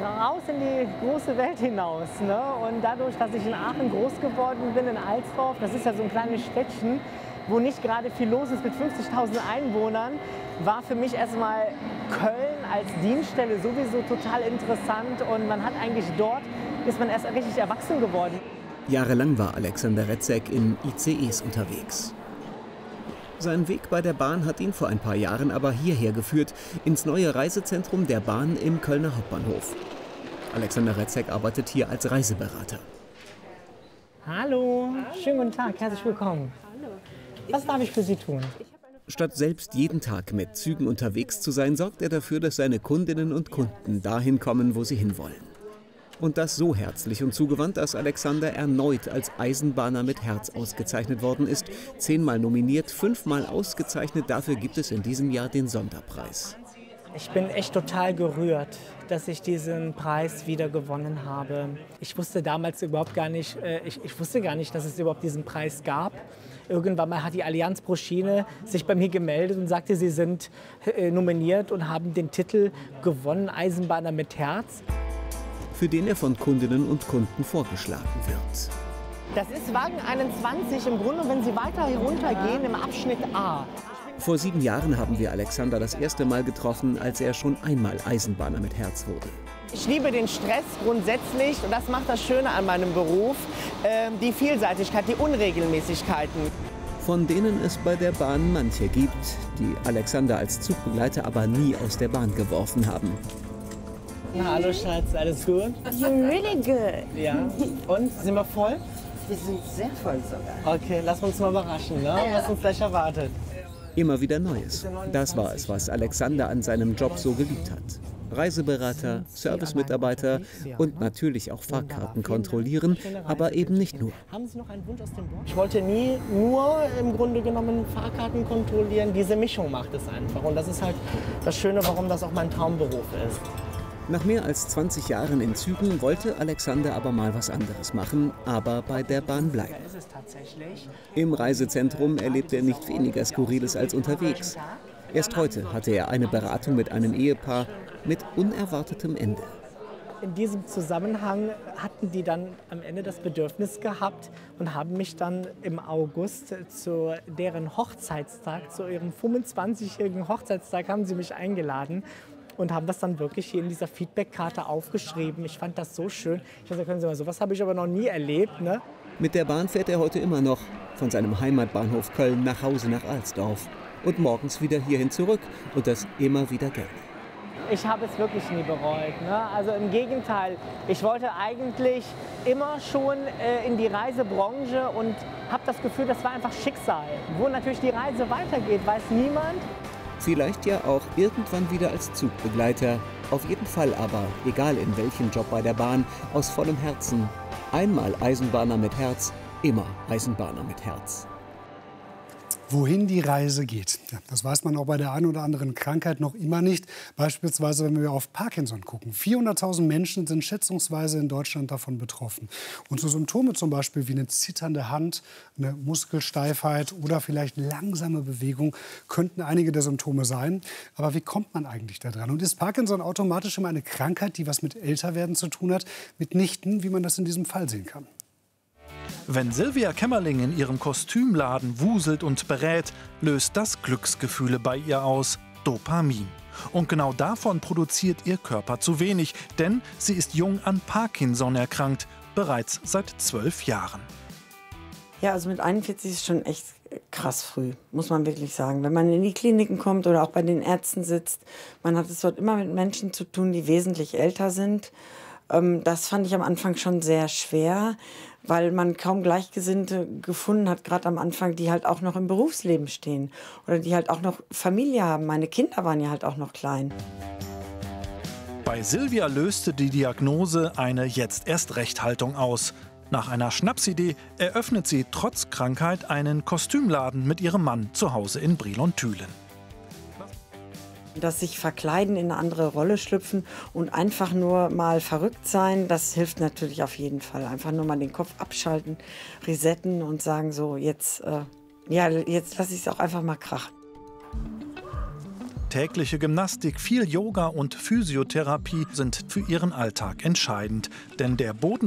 raus in die große Welt hinaus. Ne? Und dadurch, dass ich in Aachen groß geworden bin, in Alsdorf, das ist ja so ein kleines Städtchen, wo nicht gerade viel los ist mit 50.000 Einwohnern, war für mich erstmal Köln als Dienststelle sowieso total interessant. Und man hat eigentlich dort, ist man erst richtig erwachsen geworden. Jahrelang war Alexander Retzek in ICEs unterwegs. Sein Weg bei der Bahn hat ihn vor ein paar Jahren aber hierher geführt, ins neue Reisezentrum der Bahn im Kölner Hauptbahnhof. Alexander Retzek arbeitet hier als Reiseberater. Hallo, schönen guten Tag, herzlich willkommen. Was darf ich für Sie tun? Statt selbst jeden Tag mit Zügen unterwegs zu sein, sorgt er dafür, dass seine Kundinnen und Kunden dahin kommen, wo sie hinwollen. Und das so herzlich und zugewandt, dass Alexander erneut als Eisenbahner mit Herz ausgezeichnet worden ist. 10-mal nominiert, 5-mal ausgezeichnet. Dafür gibt es in diesem Jahr den Sonderpreis. Ich bin echt total gerührt, dass ich diesen Preis wieder gewonnen habe. Ich wusste damals überhaupt gar nicht, ich wusste gar nicht, dass es überhaupt diesen Preis gab. Irgendwann mal hat die Allianz pro Schiene sich bei mir gemeldet und sagte, sie sind nominiert und haben den Titel gewonnen, Eisenbahner mit Herz. Für den er von Kundinnen und Kunden vorgeschlagen wird. Das ist Wagen 21, im Grunde, wenn Sie weiter heruntergehen, im Abschnitt A. Vor 7 Jahren haben wir Alexander das erste Mal getroffen, als er schon einmal Eisenbahner mit Herz wurde. Ich liebe den Stress grundsätzlich und das macht das Schöne an meinem Beruf, die Vielseitigkeit, die Unregelmäßigkeiten. Von denen es bei der Bahn manche gibt, die Alexander als Zugbegleiter aber nie aus der Bahn geworfen haben. Na, hallo Schatz, alles gut? You're really good. Ja. Und, sind wir voll? Wir sind sehr voll sogar. Okay, lass uns mal überraschen, ne? Was uns gleich erwartet. Immer wieder Neues. Das war es, was Alexander an seinem Job so geliebt hat. Reiseberater, Servicemitarbeiter und natürlich auch Fahrkarten kontrollieren, aber eben nicht nur. Haben Sie noch einen Wunsch aus dem Blog? Ich wollte nie nur im Grunde genommen Fahrkarten kontrollieren. Diese Mischung macht es einfach. Und das ist halt das Schöne, warum das auch mein Traumberuf ist. Nach mehr als 20 Jahren in Zügen wollte Alexander aber mal was anderes machen, aber bei der Bahn bleiben. Im Reisezentrum erlebt er nicht weniger Skurriles als unterwegs. Erst heute hatte er eine Beratung mit einem Ehepaar mit unerwartetem Ende. In diesem Zusammenhang hatten die dann am Ende das Bedürfnis gehabt und haben mich dann im August zu deren Hochzeitstag, zu ihrem 25-jährigen Hochzeitstag, haben sie mich eingeladen. Und haben das dann wirklich hier in dieser Feedbackkarte aufgeschrieben. Ich fand das so schön. Ich dachte, können Sie mal, sowas habe ich aber noch nie erlebt. Ne? Mit der Bahn fährt er heute immer noch von seinem Heimatbahnhof Köln nach Hause nach Alsdorf. Und morgens wieder hierhin zurück und das immer wieder gerne. Ich habe es wirklich nie bereut. Ne? Also im Gegenteil, ich wollte eigentlich immer schon in die Reisebranche und habe das Gefühl, das war einfach Schicksal. Wo natürlich die Reise weitergeht, weiß niemand. Vielleicht ja auch irgendwann wieder als Zugbegleiter. Auf jeden Fall aber, egal in welchem Job bei der Bahn, aus vollem Herzen. Einmal Eisenbahner mit Herz, immer Eisenbahner mit Herz. Wohin die Reise geht, ja, das weiß man auch bei der einen oder anderen Krankheit noch immer nicht. Beispielsweise, wenn wir auf Parkinson gucken. 400.000 Menschen sind schätzungsweise in Deutschland davon betroffen. Und so Symptome zum Beispiel wie eine zitternde Hand, eine Muskelsteifheit oder vielleicht langsame Bewegung könnten einige der Symptome sein. Aber wie kommt man eigentlich da dran? Und ist Parkinson automatisch immer eine Krankheit, die was mit Älterwerden zu tun hat? Mitnichten, wie man das in diesem Fall sehen kann. Wenn Silvia Kämmerling in ihrem Kostümladen wuselt und berät, löst das Glücksgefühle bei ihr aus, Dopamin. Und genau davon produziert ihr Körper zu wenig, denn sie ist jung an Parkinson erkrankt, bereits seit 12 Jahren. Ja, also mit 41 ist schon echt krass früh, muss man wirklich sagen. Wenn man in die Kliniken kommt oder auch bei den Ärzten sitzt, man hat es dort immer mit Menschen zu tun, die wesentlich älter sind. Das fand ich am Anfang schon sehr schwer, weil man kaum Gleichgesinnte gefunden hat, gerade am Anfang, die halt auch noch im Berufsleben stehen oder die halt auch noch Familie haben. Meine Kinder waren ja halt auch noch klein. Bei Silvia löste die Diagnose eine Jetzt-erst-Recht-Haltung aus. Nach einer Schnapsidee eröffnet sie trotz Krankheit einen Kostümladen mit ihrem Mann zu Hause in Brilon-Thülen. Dass sich verkleiden, in eine andere Rolle schlüpfen und einfach nur mal verrückt sein, das hilft natürlich auf jeden Fall. Einfach nur mal den Kopf abschalten, resetten und sagen so, jetzt lasse ich es auch einfach mal krachen. Tägliche Gymnastik, viel Yoga und Physiotherapie sind für ihren Alltag entscheidend. Denn der Boden